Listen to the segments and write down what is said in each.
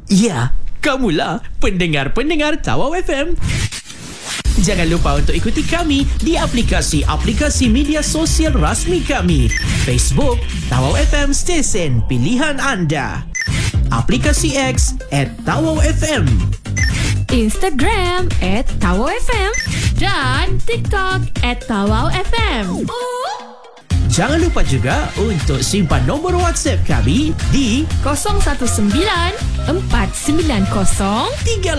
Ya, kamulah pendengar-pendengar Tawau FM. Jangan lupa untuk ikuti kami di aplikasi-aplikasi media sosial rasmi kami. Facebook, Tawau FM Stesen Pilihan Anda. Aplikasi X @TawauFM. Instagram @TawauFM. Dan TikTok @TawauFM. Jangan lupa juga untuk simpan nombor WhatsApp kami di 019 490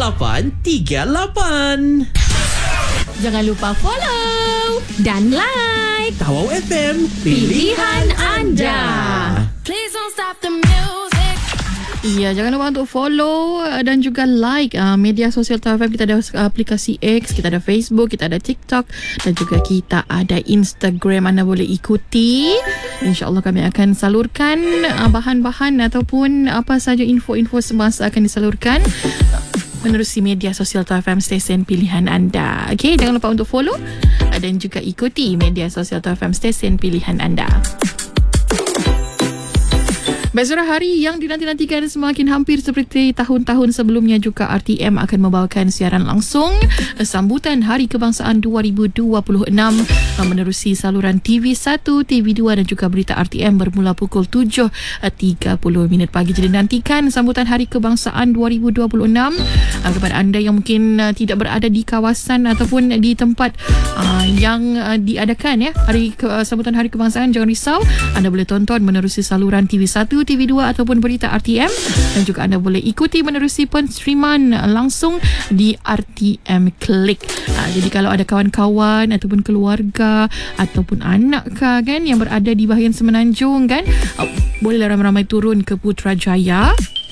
3838. Jangan lupa follow dan like Tawau FM, pilihan anda. Please don't stop the music. Ya, jangan lupa untuk follow dan juga like media sosial Tawau FM. Kita ada aplikasi X, kita ada Facebook, kita ada TikTok dan juga kita ada Instagram. Anda boleh ikuti. InsyaAllah kami akan salurkan bahan-bahan ataupun apa saja info-info semasa akan disalurkan menerusi media sosial Tawau FM stesen pilihan anda. Okey, jangan lupa untuk follow dan juga ikuti media sosial Tawau FM stesen pilihan anda. Baik, saudara, hari yang dinanti-nantikan semakin hampir seperti tahun-tahun sebelumnya juga RTM akan membawakan siaran langsung sambutan Hari Kebangsaan 2026 menerusi saluran TV1, TV2 dan juga berita RTM bermula pukul 7.30 pagi. Jadi nantikan sambutan Hari Kebangsaan 2026 kepada anda yang mungkin tidak berada di kawasan ataupun di tempat yang diadakan ya sambutan Hari Kebangsaan. Jangan risau, anda boleh tonton menerusi saluran TV1, TV2 ataupun berita RTM dan juga anda boleh ikuti menerusi penstreaman langsung di RTM Klik. Jadi kalau ada kawan-kawan ataupun keluarga ataupun anak kan yang berada di bahagian Semenanjung kan, bolehlah ramai-ramai turun ke Putrajaya.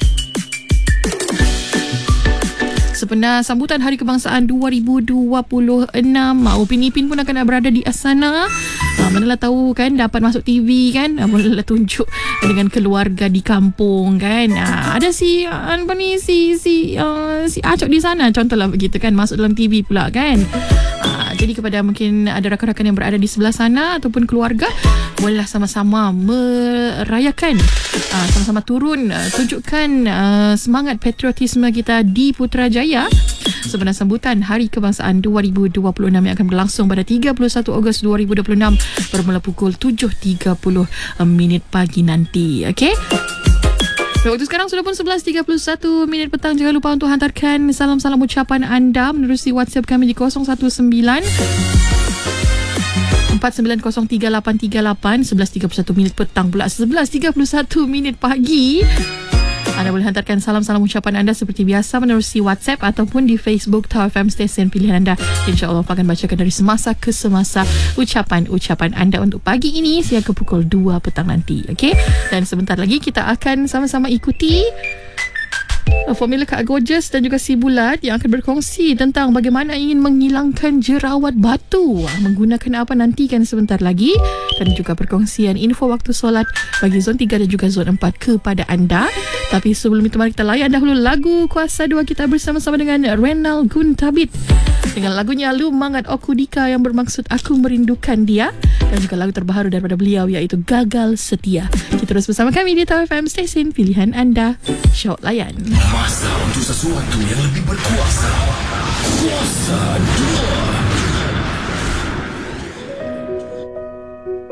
Sebenar sambutan Hari Kebangsaan 2026, Upin Ipin pun akan berada di sana. Manalah tahu kan dapat masuk TV kan, manalah tunjuk dengan keluarga di kampung kan. Ada si Acok di sana contohlah begitu kan, masuk dalam TV pula kan. Jadi kepada mungkin ada rakan-rakan yang berada di sebelah sana ataupun keluarga, bolehlah sama-sama merayakan, sama-sama turun tunjukkan semangat patriotisme kita di Putrajaya sebenar sambutan Hari Kebangsaan 2026 yang akan berlangsung pada 31 Ogos 2026 bermula pukul 7.30 pagi nanti. Okey. Waktu sekarang sudah pun 11.31 petang. Jangan lupa untuk hantarkan salam-salam ucapan anda menerusi WhatsApp kami di 019 490388. 11.31 petang pula, 11.31 pagi. Anda boleh hantarkan salam-salam ucapan anda seperti biasa menerusi WhatsApp ataupun di Facebook Tawau FM stesen pilihan anda. InsyaAllah akan bacakan dari semasa ke semasa ucapan-ucapan anda untuk pagi ini sehingga pukul 2 petang nanti. Okey? Dan sebentar lagi kita akan sama-sama ikuti formula Kak Gorgeous dan juga si Bulat yang akan berkongsi tentang bagaimana ingin menghilangkan jerawat batu. Menggunakan apa, nantikan sebentar lagi. Dan juga perkongsian info waktu solat bagi zon 3 dan juga zon 4 kepada anda. Tapi sebelum itu mari kita layan dahulu lagu Kuasa 2 kita bersama-sama dengan Renal Guntabit dengan lagunya Lumangat Okudika yang bermaksud Aku Merindukan Dia, dan juga lagu terbaru daripada beliau iaitu Gagal Setia. Kita terus bersama kami di Tawau FM stesen pilihan anda. Syok layan. Masa untuk sesuatu yang lebih berkuasa. Kuasa 2.